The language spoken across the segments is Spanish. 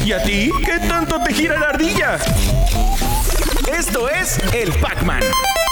¿Y a ti? ¿Qué tanto te gira la ardilla? Esto es el Pac-Man.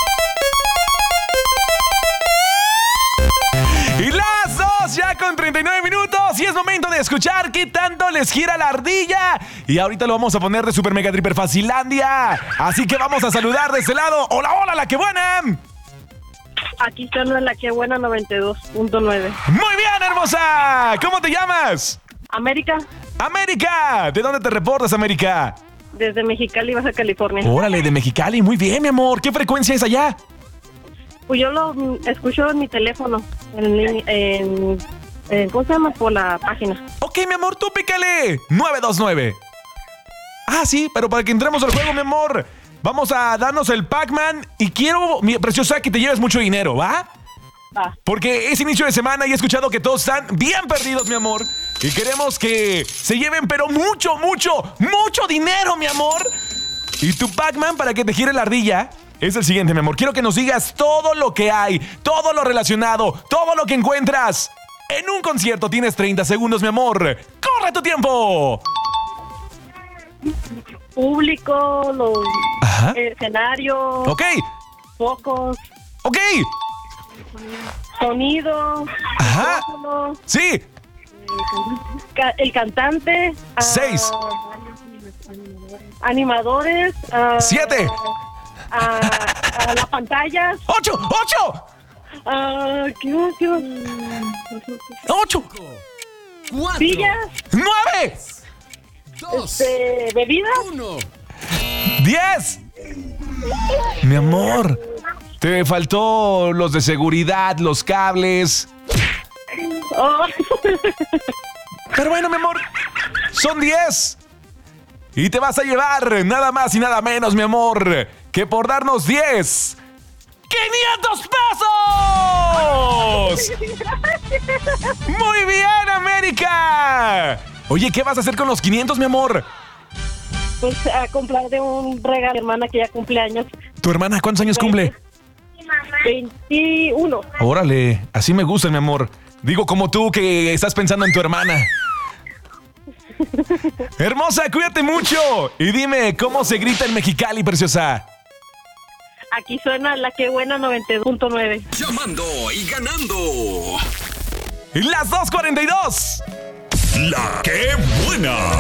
Y las 2 ya con 39 minutos y es momento de escuchar qué tanto les gira la ardilla. Y ahorita lo vamos a poner de Super Mega Triper Facilandia. Así que vamos a saludar de este lado. ¡Hola, hola, la que buena! Aquí está la que buena 92.9. Muy bien, hermosa. ¿Cómo te llamas? América, América. ¿De dónde te reportas, América? desde Mexicali, Baja California. Órale, de Mexicali. Muy bien, mi amor. ¿Qué frecuencia es allá? Pues yo lo escucho en mi teléfono, ¿cómo se llama? Por la página. Ok, mi amor, tú pícale. 929. Ah, sí, pero para que entremos al juego, mi amor, vamos a darnos el Pac-Man y quiero, mi preciosa, que te lleves mucho dinero, ¿va? Va. Porque es inicio de semana y he escuchado que todos están bien perdidos, mi amor. Y queremos que se lleven, pero mucho, mucho, mucho dinero, mi amor. Y tu Pac-Man, para que te gire la ardilla, es el siguiente, mi amor. Quiero que nos digas todo lo que hay, todo lo relacionado, todo lo que encuentras. En un concierto tienes 30 segundos, mi amor. ¡Corre tu tiempo! Público, los Ajá. escenarios, Ok, focos, ok. sonido, Ajá. micrófono, Sí. el cantante, 6. animadores, 7. las pantallas, 8. 8. ¿qué más? 8. 4, Sillas, 9. 2, bebidas, 1. 10. Mi amor, te faltó los de seguridad, los cables. oh, Pero bueno, mi amor, son 10. Y te vas a llevar nada más y nada menos, mi amor, que por darnos 10. ¡500 pesos! ¡Muy bien, América! Oye, ¿qué vas a hacer con los 500, mi amor? pues a comprar de un regalo a mi hermana que ya cumple años. ¿Tu hermana cuántos años cumple? 21. Órale, así me gusta, mi amor. Digo como tú que estás pensando en tu hermana. Hermosa, cuídate mucho. Y dime, ¿cómo se grita en Mexicali, preciosa? Aquí suena la que buena 92.9. Llamando y ganando. Las 2:42. La que buena.